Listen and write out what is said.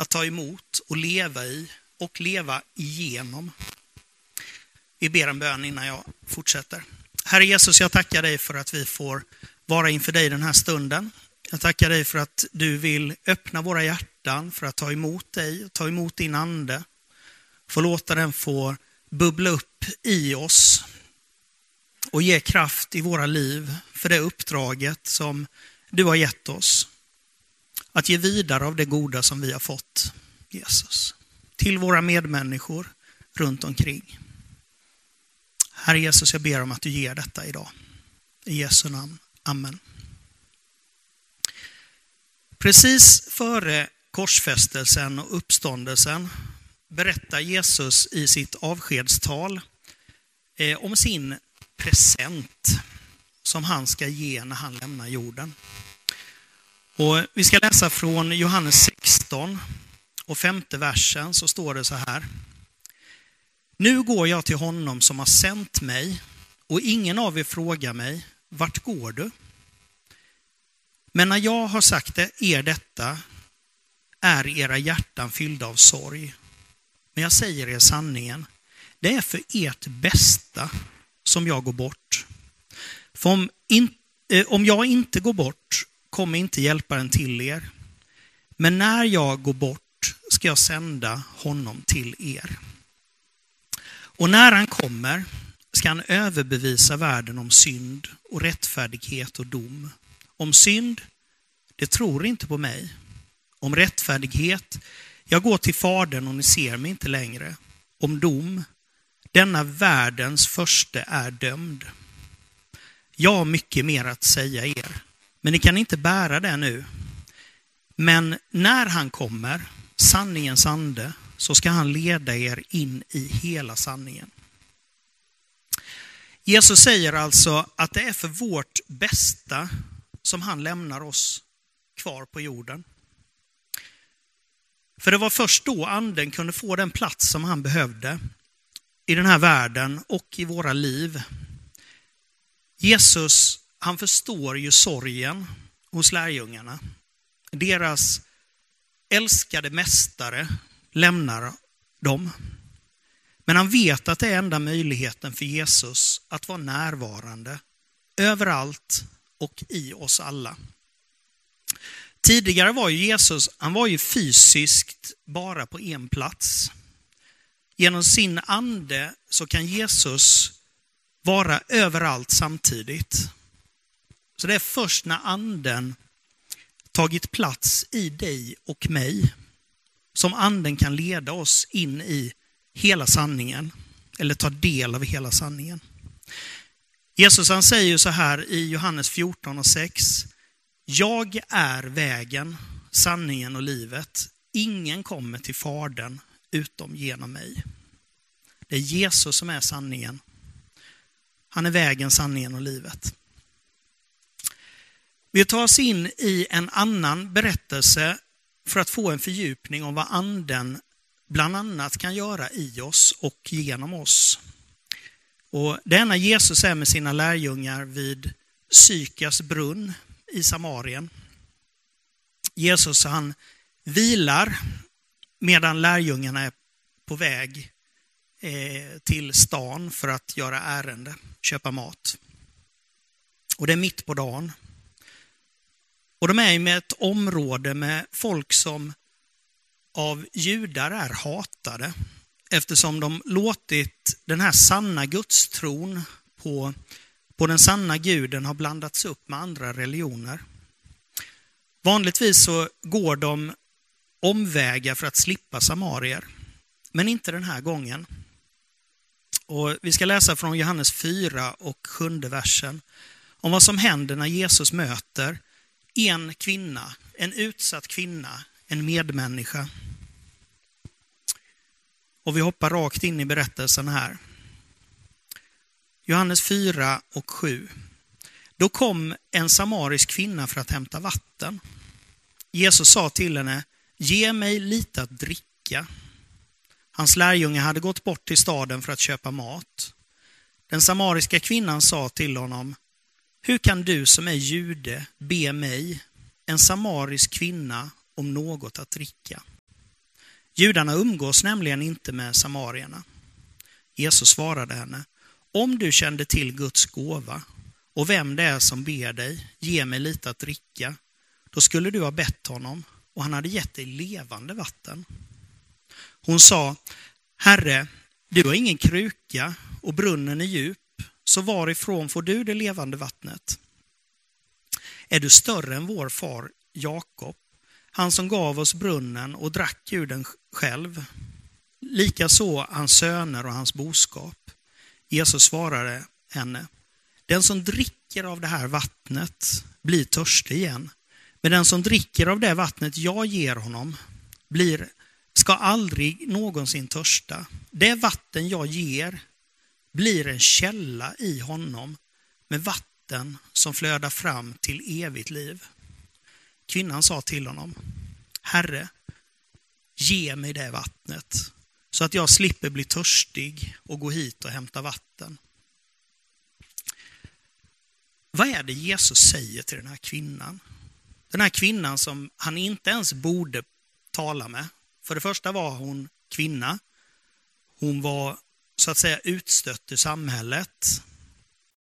att ta emot och leva i och leva igenom. Vi ber en bön innan jag fortsätter. Herre Jesus, jag tackar dig för att vi får vara inför dig den här stunden. Jag tackar dig för att du vill öppna våra hjärtan för att ta emot dig och ta emot din ande. Få låta den få bubbla upp i oss och ge kraft i våra liv för det uppdraget som du har gett oss. Att ge vidare av det goda som vi har fått, Jesus, till våra medmänniskor runt omkring. Herre Jesus, jag ber om att du ger detta idag. I Jesu namn. Amen. Precis före korsfästelsen och uppståndelsen berättar Jesus i sitt avskedstal om sin present som han ska ge när han lämnar jorden. Och vi ska läsa från Johannes 16 och 5:e versen, så står det så här. Nu går jag till honom som har sänt mig och ingen av er frågar mig, vart går du? Men när jag har sagt er detta är era hjärtan fyllda av sorg. Men jag säger er sanningen, det är för ert bästa som jag går bort. För om jag inte går bort kommer inte hjälparen till er. Men när jag går bort ska jag sända honom till er. Och när han kommer ska han överbevisa världen om synd och rättfärdighet och dom. Om synd, det tror inte på mig. Om rättfärdighet, jag går till Fadern och ni ser mig inte längre. Om dom, denna världens första är dömd. Jag har mycket mer att säga er, men ni kan inte bära det nu. Men när han kommer, sanningens ande, så ska han leda er in i hela sanningen. Jesus säger alltså att det är för vårt bästa som han lämnar oss kvar på jorden. För det var först då anden kunde få den plats som han behövde i den här världen och i våra liv. Jesus, han förstår ju sorgen hos lärjungarna. Deras älskade mästare lämnar dem. Men han vet att det är enda möjligheten för Jesus att vara närvarande överallt och i oss alla. Tidigare var ju Jesus, han var ju fysiskt bara på en plats. Genom sin ande så kan Jesus vara överallt samtidigt. Så det är först när anden tagit plats i dig och mig som anden kan leda oss in i hela sanningen eller ta del av hela sanningen. Jesus, han säger ju så här i Johannes 14 och 6. Jag är vägen, sanningen och livet. Ingen kommer till Fadern utom genom mig. Det är Jesus som är sanningen. Han är vägen, sanningen och livet. Vi tar oss in i en annan berättelse för att få en fördjupning om vad anden bland annat kan göra i oss och genom oss. Och det är när Jesus är med sina lärjungar vid Sykars brunn i Samarien. Jesus, han vilar medan lärjungarna är på väg till stan för att göra ärende, köpa mat. Och det är mitt på dagen. Och de är med ett område med folk som av judar är hatade eftersom de låtit den här sanna gudstron på den sanna guden har blandats upp med andra religioner. Vanligtvis så går de omvägar för att slippa samarier, men inte den här gången. Och vi ska läsa från Johannes 4 och 7:e versen om vad som händer när Jesus möter en kvinna, en utsatt kvinna, en medmänniska. Och vi hoppar rakt in i berättelsen här. Johannes 4 och 7. Då kom en samarisk kvinna för att hämta vatten. Jesus sa till henne, ge mig lite att dricka. Hans lärjungar hade gått bort till staden för att köpa mat. Den samariska kvinnan sa till honom, hur kan du som är jude be mig, en samarisk kvinna, om något att dricka? Judarna umgås nämligen inte med samarierna. Jesus svarade henne: om du kände till Guds gåva och vem det är som ber dig, ge mig lite att dricka, då skulle du ha bett honom och han hade gett dig levande vatten. Hon sa: Herre, du har ingen kruka och brunnen är djup, så varifrån får du det levande vattnet? Är du större än vår far Jakob, han som gav oss brunnen och drack ur den själv? Likaså hans söner och hans boskap. Jesus svarade henne: den som dricker av det här vattnet blir törstig igen. Men den som dricker av det vattnet jag ger honom ska aldrig någonsin törsta. Det vatten jag ger blir en källa i honom med vatten som flödar fram till evigt liv. Kvinnan sa till honom: Herre, ge mig det vattnet så att jag slipper bli törstig och gå hit och hämta vatten. Vad är det Jesus säger till den här kvinnan? Den här kvinnan som han inte ens borde tala med. För det första var hon kvinna. Hon var så att säga utstött ur samhället.